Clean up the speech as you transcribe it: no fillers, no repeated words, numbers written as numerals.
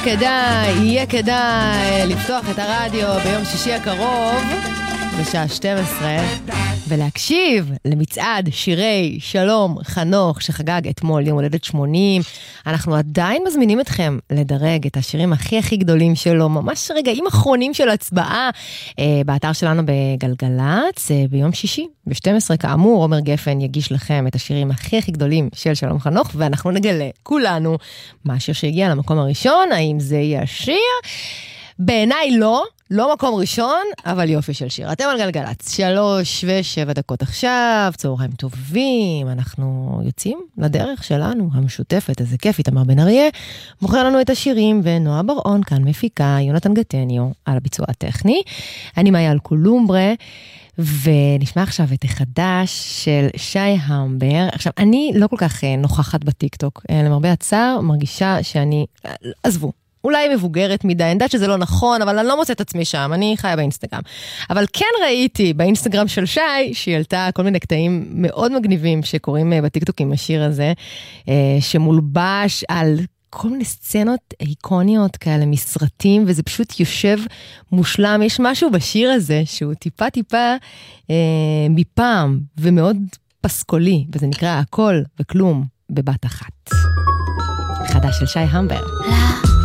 יהיה כדאי לפתוח את הרדיו ביום שישי הקרוב בשעה 12 ולהקשיב למצעד שירי שלום חנוך שחגג אתמול יום הולדת 80. אנחנו עדיין מזמינים אתכם לדרג את השירים הכי גדולים שלו, ממש רגעים אחרונים של הצבעה באתר שלנו בגלגלץ ביום שישי ב-12. כאמור, עומר גפן יגיש לכם את השירים הכי גדולים של שלום חנוך, ואנחנו נגלה כולנו מה השיר שהגיע למקום הראשון. האם זה יהיה השיר? בעיניי לא מקום ראשון, אבל יופי של שיר. אתם על גלגלץ, 3:07 עכשיו, צהריים טובים, אנחנו יוצאים לדרך שלנו, המשותפת, איזה כיף, איתמר בן אריה, מוכר לנו את השירים, ונועה בר-און כאן מפיקה, יונתן גטניו, על הביצוע הטכני. אני מאיה אלקולומברה, ונשמע עכשיו את החדש של שי המבר. עכשיו, אני לא כל כך נוכחת בטיקטוק, למרבה הצער, מרגישה שאני, עזבו, אולי מבוגרת מדי, אני יודעת שזה לא נכון, אבל אני לא מוצאת עצמי שם, אני חיה באינסטגרם. אבל כן ראיתי באינסטגרם של שי, שהיא העלתה כל מיני קטעים מאוד מגניבים שקוראים בטיקטוק עם השיר הזה, שמולבש על כל מיני סצנות איקוניות כאלה, מסרטים, וזה פשוט יושב מושלם. יש משהו בשיר הזה שהוא טיפה מפעם, ומאוד פסקולי, וזה נקרא הכל וכלום בבת אחת. חדש של שי המבר.